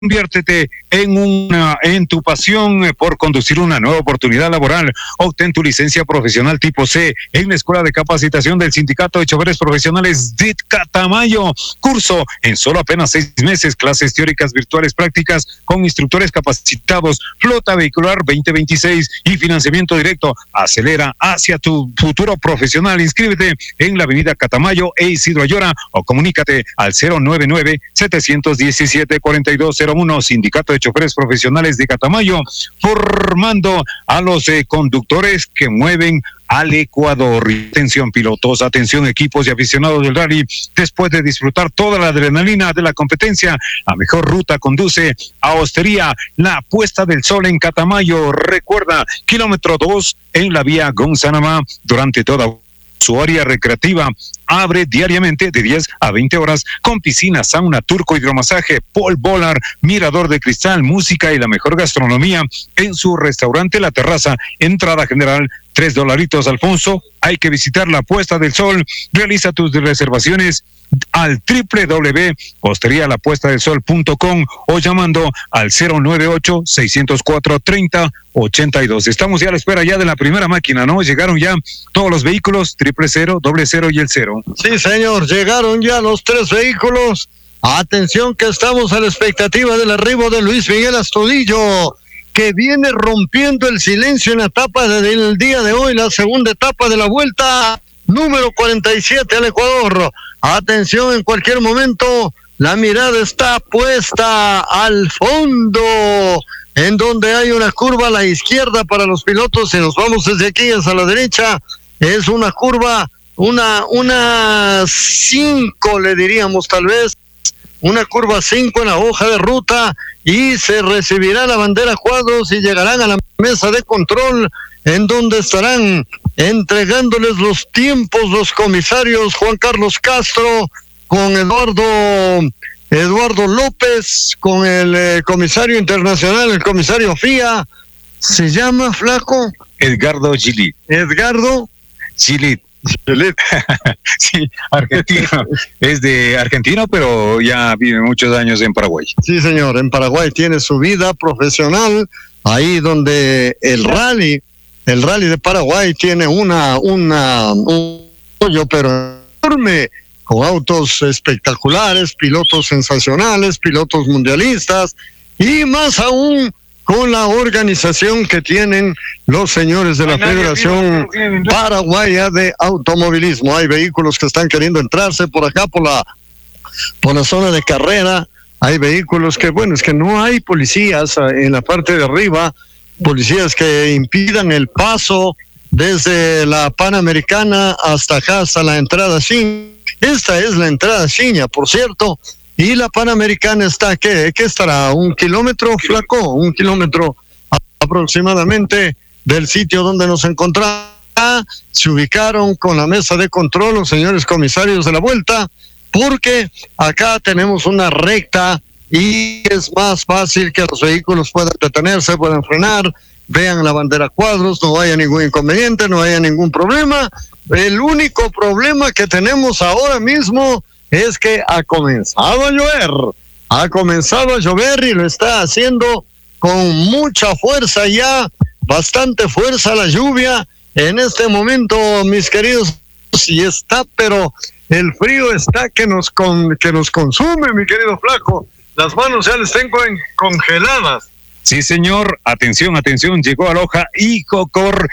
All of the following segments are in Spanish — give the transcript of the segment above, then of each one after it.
Conviértete en tu pasión por conducir una nueva oportunidad laboral. Obtén tu licencia profesional tipo C en la Escuela de Capacitación del Sindicato de Choferes Profesionales de Catamayo. Curso en solo apenas 6 meses, clases teóricas, virtuales, prácticas con instructores capacitados, flota vehicular 2026 y financiamiento directo. Acelera hacia tu futuro profesional. Inscríbete en la avenida Catamayo e Isidro Ayora o comunícate al 099-717-4201. Sindicato de Choferes Profesionales de Catamayo, formando a los conductores que mueven al Ecuador. Atención pilotos, atención equipos y aficionados del rally. Después de disfrutar toda la adrenalina de la competencia, la mejor ruta conduce a Hostería La Puesta del Sol en Catamayo. Recuerda, kilómetro 2 en la vía Gonzanamá. Durante toda su área recreativa abre diariamente de 10 a 20 horas con piscina, sauna, turco, hidromasaje, pole volar, mirador de cristal, música y la mejor gastronomía en su restaurante La Terraza. Entrada general $3, Alfonso. Hay que visitar La Puesta del Sol. Realiza tus reservaciones al www.hosterialapuestadelsol.com o llamando al 098-604-3082. Estamos ya a la espera ya de la primera máquina, ¿no? Llegaron ya todos los vehículos, 000, 00 y el 0. Sí, señor, llegaron ya los 3 vehículos. Atención que estamos a la expectativa del arribo de Luis Miguel Astudillo, que viene rompiendo el silencio en la etapa del día de hoy, la segunda etapa de la vuelta número 47 al Ecuador. Atención, en cualquier momento la mirada está puesta al fondo, en donde hay una curva a la izquierda para los pilotos. Si nos vamos desde aquí hacia la derecha, es una curva, una 5 le diríamos tal vez, una curva 5 en la hoja de ruta, y se recibirá la bandera cuadros y llegarán a la mesa de control, en donde estarán entregándoles los tiempos los comisarios Juan Carlos Castro con Eduardo López, con el comisario internacional, el comisario FIA, se llama Flaco Edgardo Gilit. Edgardo Gilit. Sí, argentino. Es de argentino, pero ya vive muchos años en Paraguay. Sí, señor, en Paraguay tiene su vida profesional, ahí donde el rally de Paraguay tiene un hoyo pero enorme, con autos espectaculares, pilotos sensacionales, pilotos mundialistas, y más aún con la organización que tienen los señores de la Federación Paraguaya de Automovilismo. Hay vehículos que están queriendo entrarse por acá, por la zona de carrera. Hay vehículos que, bueno, es que no hay policías en la parte de arriba, policías que impidan el paso desde la Panamericana hasta acá, hasta la entrada Chiña. Esta es la entrada Chiña, por cierto. Y la Panamericana está, ¿qué estará? ¿1 kilómetro, Flaco? 1 kilómetro aproximadamente del sitio donde nos encontramos. Se ubicaron con la mesa de control los señores comisarios de la vuelta, porque acá tenemos una recta y es más fácil que los vehículos puedan detenerse, puedan frenar, vean la bandera cuadros, no haya ningún inconveniente, no haya ningún problema. El único problema que tenemos ahora mismo es que ha comenzado a llover y lo está haciendo con mucha fuerza ya, bastante fuerza la lluvia en este momento, mis queridos, y está, pero el frío está que nos consume, mi querido Flaco, las manos ya les tengo congeladas. Sí, señor. Atención, llegó a Loja y Ocor,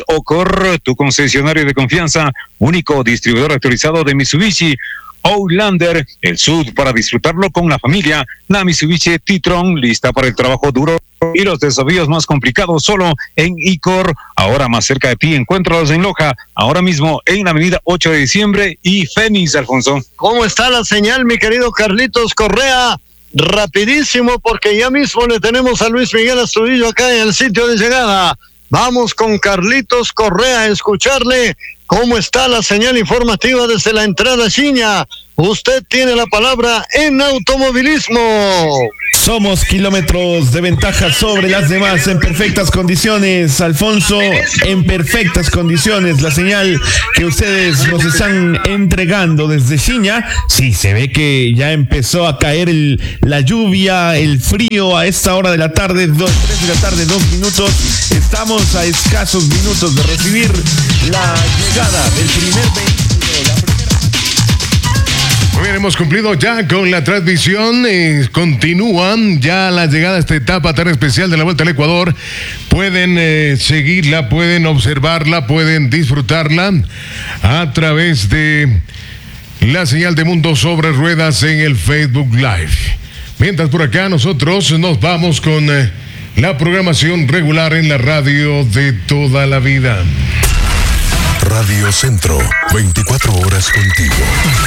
tu concesionario de confianza, único distribuidor autorizado de Mitsubishi Outlander, el SUV para disfrutarlo con la familia. La Mitsubishi T-Tron, lista para el trabajo duro y los desafíos más complicados, solo en Icor. Ahora más cerca de ti, encuéntralos en Loja, ahora mismo en la avenida 8 de diciembre y Fénix, Alfonso. ¿Cómo está la señal, mi querido Carlitos Correa? Rapidísimo, porque ya mismo le tenemos a Luis Miguel Astudillo acá en el sitio de llegada. Vamos con Carlitos Correa a escucharle cómo está la señal informativa desde la entrada Chiña. usted tiene la palabra en automovilismo. Somos kilómetros de ventaja sobre las demás en perfectas condiciones, Alfonso, en perfectas condiciones. La señal que ustedes nos están entregando desde Xiña, sí, se ve que ya empezó a caer la lluvia, el frío a esta hora de la tarde, 3 de la tarde, 2 minutos. Estamos a escasos minutos de recibir la llegada del primer vehículo. Muy bien, hemos cumplido ya con la transmisión. Continúan ya la llegada a esta etapa tan especial de la Vuelta al Ecuador. Pueden seguirla, pueden observarla, pueden disfrutarla a través de la señal de Mundo sobre Ruedas en el Facebook Live. Mientras por acá nosotros nos vamos con la programación regular en la radio de toda la vida. Radio Centro, 24 horas contigo.